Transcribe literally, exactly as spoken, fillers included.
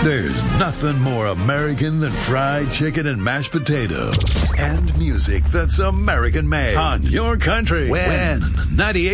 There's nothing more American than fried chicken and mashed potatoes. And music that's American-made. On your country. When ninety-eight